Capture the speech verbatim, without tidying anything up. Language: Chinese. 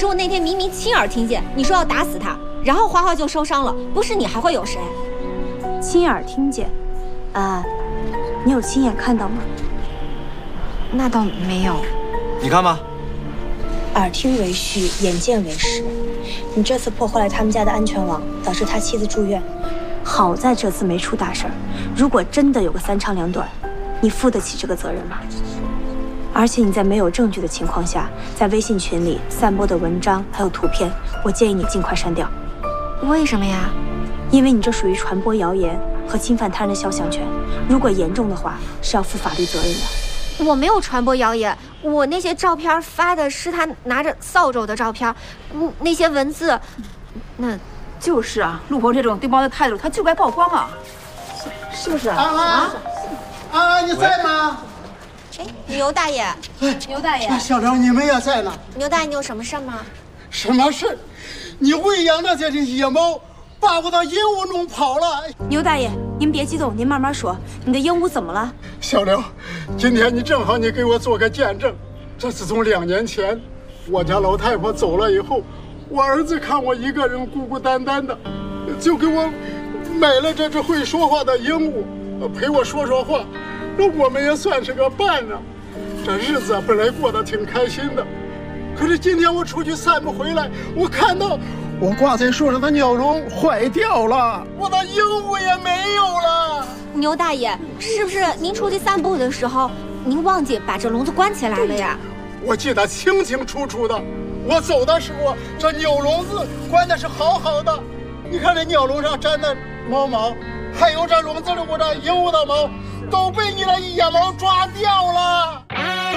是我那天明明亲耳听见你说要打死他，然后花花就受伤了，不是你还会有谁？ 亲耳听见，啊，你有亲眼看到吗？ 那倒没有。 你看吧， 耳听为虚，眼见为实。你这次破坏了他们家的安全网，导致他妻子住院。好在这次没出大事儿，如果真的有个三长两短，你负得起这个责任吗？而且你在没有证据的情况下，在微信群里散播的文章还有图片，我建议你尽快删掉。 为什么呀？ 因为你这属于传播谣言和侵犯他人的肖像权，如果严重的话，是要负法律责任的。 我没有传播谣言，我那些照片发的是他拿着扫帚的照片，嗯，那些文字，那就是啊，陆鹏这种对猫的态度，他就该曝光啊，是不是啊？ 安安，安安，你在吗？ 哎，牛大爷， 牛大爷， 小刘，你们也在呢。 牛大爷，你有什么事吗？ 什么事？你喂养那些野猫，把我的鹦鹉弄跑了。 牛大爷，您别激动，您慢慢说。你的鹦鹉怎么了？ 小刘，今天你正好你给我做个见证。这是从两年前我家老太婆走了以后，我儿子看我一个人孤孤单单的，就给我买了这只会说话的鹦鹉，陪我说说话。那我们也算是个伴呢。这日子本来过得挺开心的，可是今天我出去散步回来，我看到我挂在树上的鸟笼坏掉了，我的鹦鹉也没有了。 牛大爷，是不是您出去散步的时候，您忘记把这笼子关起来了呀？ 我记得清清楚楚的，我走的时候，这鸟笼子关的是好好的。你看这鸟笼上粘的猫毛，还有这笼子里我这鹦鹉的毛，都被你的野猫抓掉了。